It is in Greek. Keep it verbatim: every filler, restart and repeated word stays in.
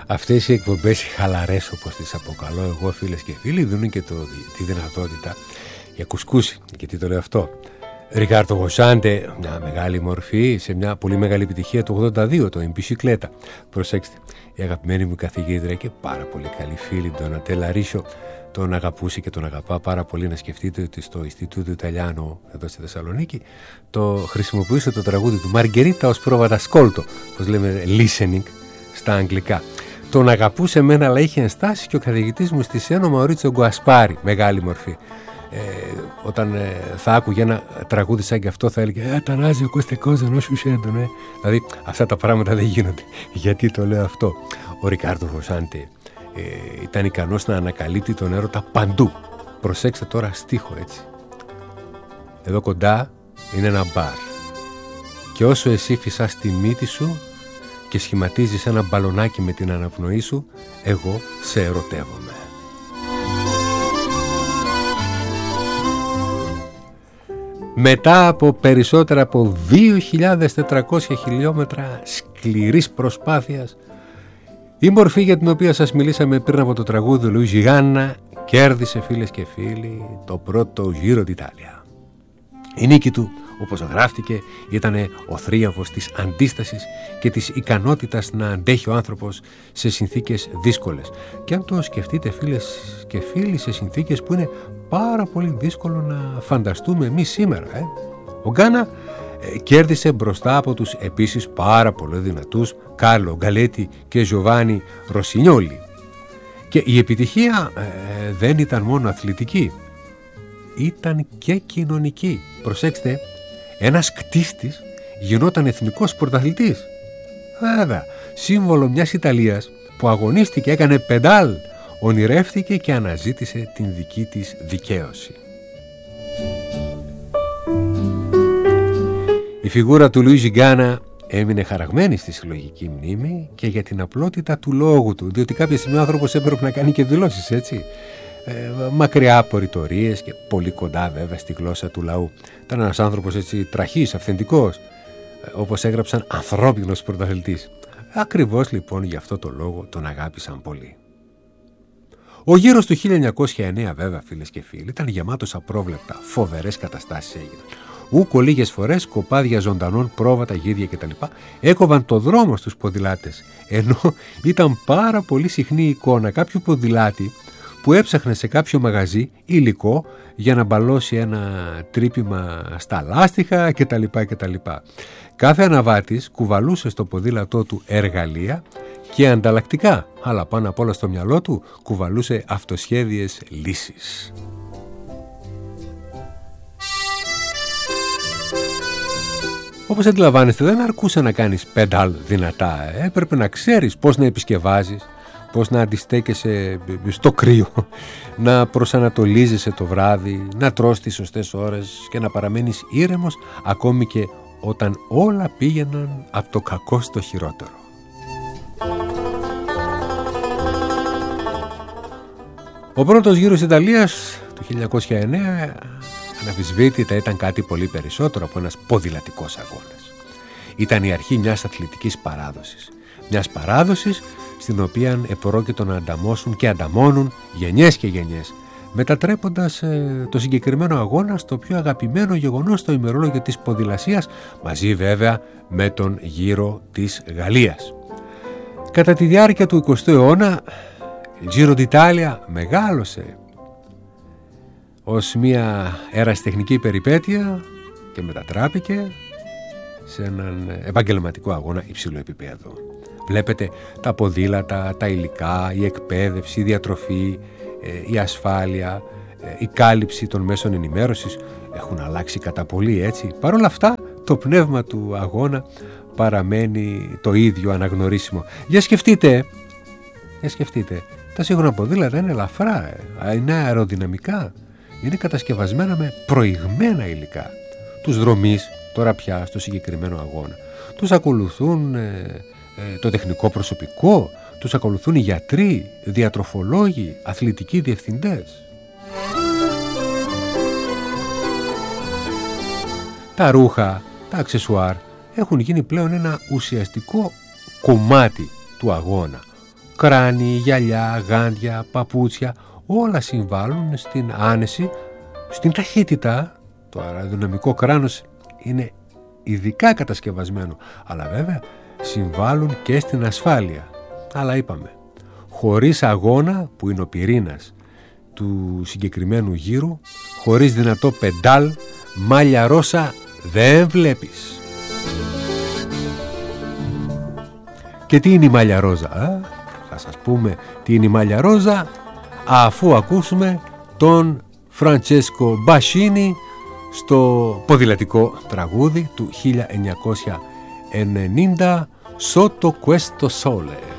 Αυτές οι εκπομπές οι χαλαρές, όπως τις αποκαλώ εγώ, φίλες και φίλοι, δίνουν και το, τη δυνατότητα για κουσκούση. Γιατί το λέω αυτό? Ρικάρτο Γοσάντε, μια μεγάλη μορφή σε μια πολύ μεγάλη επιτυχία του ογδόντα δύο, το Μπισικλέτα. Προσέξτε, η αγαπημένη μου καθηγήτρια και πάρα πολύ καλή φίλη, τον Ντονατέλα Ρίσιο, τον αγαπούσε και τον αγαπά πάρα πολύ. Να σκεφτείτε ότι στο Ινστιτούτο Ιταλιάνο εδώ στη Θεσσαλονίκη το χρησιμοποιούσε το τραγούδι του Μαργκερίτα ως πρόβατα σκόλτο, όπως λέμε listening στα αγγλικά. Τον αγαπούσε εμένα, αλλά είχε ενστάσει και ο καθηγητής μου στη Σένο Μαουρίτσιο Γκουασπάρη, μεγάλη μορφή. Ε, όταν ε, θα άκουγε ένα τραγούδι σαν και αυτό, θα έλεγε «Ατανάζιο κοστε κόζα νόσου σέντον», ε. Δηλαδή αυτά τα πράγματα δεν γίνονται. Γιατί το λέω αυτό? Ο Ρικάρντο Γοσάντε ε, ήταν ικανός να ανακαλύπτει τον έρωτα παντού. Προσέξτε τώρα στίχο, έτσι. Εδώ κοντά είναι ένα μπαρ και όσο εσύ φυσάς τη μύτη σου και σχηματίζεις ένα μπαλονάκι με την αναπνοή σου, εγώ σε ερωτεύομαι. Μετά από περισσότερα από δύο χιλιάδες τετρακόσια χιλιόμετρα σκληρής προσπάθειας, η μορφή για την οποία σας μιλήσαμε πριν από το τραγούδι Λουίτζι Γάννα κέρδισε, φίλες και φίλοι, το πρώτο Giro d'Italia. Η νίκη του, όπως γράφτηκε, ήταν ο θρίαμβος της αντίστασης και της ικανότητας να αντέχει ο άνθρωπος σε συνθήκες δύσκολες. Και αν το σκεφτείτε, φίλες και φίλοι, σε συνθήκες που είναι πάρα πολύ δύσκολο να φανταστούμε εμείς σήμερα. Ε. Ο Γκάνα ε, κέρδισε μπροστά από τους επίσης πάρα πολύ δυνατούς Κάρλο Γκαλέτη και Γιοβάνι Ροσινιόλι. Και η επιτυχία ε, δεν ήταν μόνο αθλητική, ήταν και κοινωνική. Προσέξτε, ένας κτίστης γινόταν εθνικός πρωταθλητής. Βέβαια, σύμβολο μιας Ιταλίας που αγωνίστηκε, έκανε πεντάλ, ονειρεύτηκε και αναζήτησε την δική της δικαίωση. Η φιγούρα του Λουίτζι Γκάνα έμεινε χαραγμένη στη συλλογική μνήμη και για την απλότητα του λόγου του, διότι κάποια στιγμή ο άνθρωπος έπρεπε να κάνει και δηλώσεις, έτσι. Ε, μακριά από ρητορίες και πολύ κοντά βέβαια στη γλώσσα του λαού. Ήταν ένας άνθρωπος έτσι τραχής, αυθεντικός, ε, όπως έγραψαν, ανθρώπινος πρωταθλητής. Ακριβώς λοιπόν γι' αυτό το λόγο τον αγάπησαν πολύ. Ο γύρος του χίλια εννιακόσια εννέα, βέβαια, φίλες και φίλοι, ήταν γεμάτος απρόβλεπτα, φοβερές καταστάσεις έγιναν. Ούκο λίγες φορές κοπάδια ζωντανών, πρόβατα, γίδια κτλ. Έκοβαν το δρόμο στους ποδηλάτες, ενώ ήταν πάρα πολύ συχνή η εικόνα κάποιου ποδηλάτη που έψαχνε σε κάποιο μαγαζί υλικό για να μπαλώσει ένα τρύπημα στα λάστιχα κτλ. κτλ. Κάθε αναβάτης κουβαλούσε στο ποδήλατό του εργαλεία και ανταλλακτικά, αλλά πάνω απ' όλα στο μυαλό του κουβαλούσε αυτοσχέδιες λύσεις. Όπως αντιλαμβάνεστε, δεν αρκούσε να κάνεις πεντάλ δυνατά, ε. Έπρεπε να ξέρεις πώς να επισκευάζεις, πώς να αντιστέκεσαι στο κρύο, να προσανατολίζεσαι το βράδυ, να τρως τις σωστές ώρες και να παραμένεις ήρεμος ακόμη και όταν όλα πήγαιναν από το κακό στο χειρότερο. Ο πρώτος γύρος της Ιταλίας του χίλια εννιακόσια εννέα αναμφισβήτητα ήταν κάτι πολύ περισσότερο από ένας ποδηλατικός αγώνας. Ήταν η αρχή μιας αθλητικής παράδοσης. Μιας παράδοσης στην οποία επρόκειτο να ανταμώσουν και ανταμώνουν γενιές και γενιές, μετατρέποντας ε, το συγκεκριμένο αγώνα στο πιο αγαπημένο γεγονός στο ημερόλογιο της ποδηλασίας, μαζί βέβαια με τον Γύρο της Γαλλίας. Κατά τη διάρκεια του εικοστού αιώνα, η Giro d'Italia μεγάλωσε ως μια ερασιτεχνική περιπέτεια και μετατράπηκε σε έναν επαγγελματικό αγώνα υψηλού επίπεδου. Βλέπετε, τα ποδήλατα, τα υλικά, η εκπαίδευση, η διατροφή, η ασφάλεια, η κάλυψη των μέσων ενημέρωσης έχουν αλλάξει κατά πολύ, έτσι. Παρ' όλα αυτά, το πνεύμα του αγώνα παραμένει το ίδιο αναγνωρίσιμο. Για σκεφτείτε, για σκεφτείτε, τα σύγχρονα ποδήλατα είναι ελαφρά, είναι αεροδυναμικά, είναι κατασκευασμένα με προηγμένα υλικά. Τους δρομείς, τώρα πια στο συγκεκριμένο αγώνα, τους ακολουθούν ε, ε, το τεχνικό προσωπικό, τους ακολουθούν οι γιατροί, διατροφολόγοι, αθλητικοί διευθυντές. Τα ρούχα, τα αξεσουάρ έχουν γίνει πλέον ένα ουσιαστικό κομμάτι του αγώνα. κράνη, γυαλιά, γάντια, παπούτσια, όλα συμβάλλουν στην άνεση, στην ταχύτητα. Το αεροδυναμικό κράνος είναι ειδικά κατασκευασμένο, αλλά βέβαια συμβάλλουν και στην ασφάλεια. Αλλά είπαμε, χωρίς αγώνα που είναι ο πυρήνας του συγκεκριμένου γύρου, χωρίς δυνατό πεντάλ, μάλια ρώσα δεν βλέπεις. Και τι είναι η μάλια ρόζα? Α, θα σας πούμε τι είναι η μάλια ρόζα αφού ακούσουμε τον Φραντσέσκο Μπασίνι στο ποδηλατικό τραγούδι του χίλια εννιακόσια ενενήντα «Sotto questo sole».